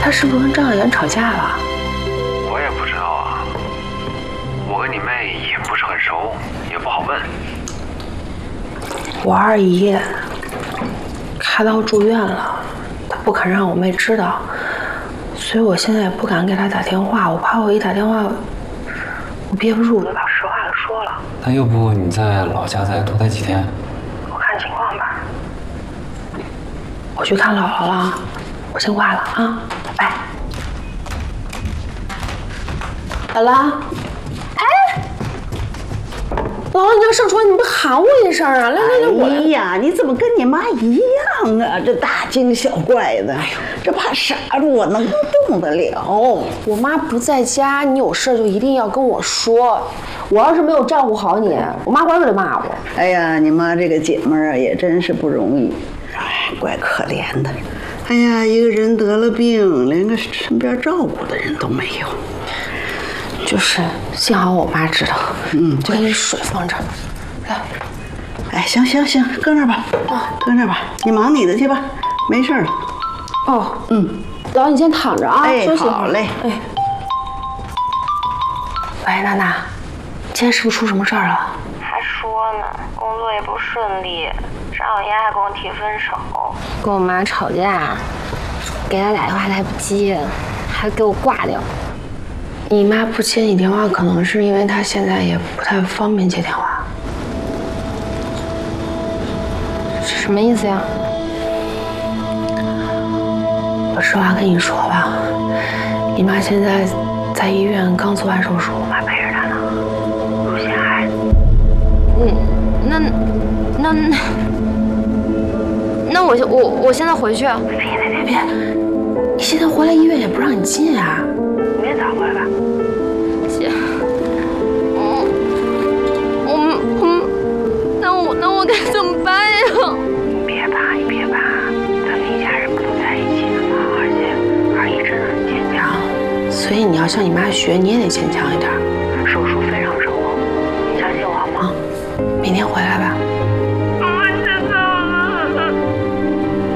他是不是跟张小妍吵架了？ 我也不知道啊，我跟你妹也不是很熟，也不好问。 我二姨开刀住院了，她不肯让我妹知道，所以我现在也不敢给她打电话，我怕我一打电话，我憋不住，就把实话给说了。 那要不你在老家再多待几天？ 我看情况吧。我去看姥姥了，我先挂了啊，拜拜。姥姥，哎，姥姥，你要上床，你不喊我一声啊？来，我。 哎呀，你怎么跟你妈一样啊？这大惊小怪的，这怕刹住我能动得了？ 我妈不在家，你有事就一定要跟我说。我要是没有照顾好你，我妈管准得骂我。 哎呀，你妈这个姐们儿啊，也真是不容易，哎，怪可怜的。哎呀，一个人得了病，连个身边照顾的人都没有。 就是，幸好我妈知道。就给你水放这儿。来， 哎，行，搁那儿吧，搁那儿吧，你忙你的去吧，没事了。 哦，姥姥你先躺着啊，休息。 好嘞。 哎，喂，娜娜，今天是不是出什么事儿了？ 还说呢，工作也不顺利，张小燕还跟我提分手，跟我妈吵架，给她打电话她还不接，还给我挂掉。 你妈不接你电话，可能是因为她现在也不太方便接电话。 是什么意思呀？ 我实话跟你说吧，你妈现在在医院刚做完手术，我妈陪着她呢，乳腺癌。 那我现在回去。 别，你现在回来医院也不让你进啊，明天早上回来吧。 姐，那我该怎么办呀？ 你别怕，咱们一家人不都在一起呢吗？而且二姨真的很坚强，所以你要向你妈学，你也得坚强一点。